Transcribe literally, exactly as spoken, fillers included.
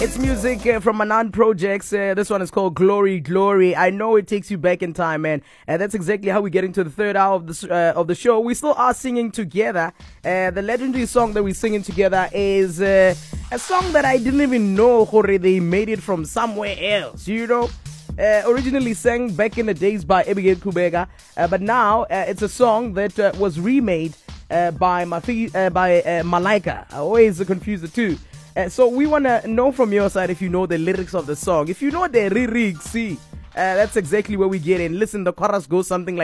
It's music uh, from Manan Projects. Uh, this one is called Glory, Glory. I know it takes you back in time, man. And that's exactly how we get into the third hour of the, uh, of the show. We still are singing together. Uh, the legendary song that we're singing together is uh, a song that I didn't even know Jorge, they made it from somewhere else, you know? Uh, originally sang back in the days by Abigail Kubega, uh, but now uh, it's a song that uh, was remade uh, by Mafi, uh, by uh, Malaika. I always confuse the two. Uh, so we want to know from your side if you know the lyrics of the song. If you know the lyrics, see, uh, that's exactly where we get in. Listen, the chorus goes something like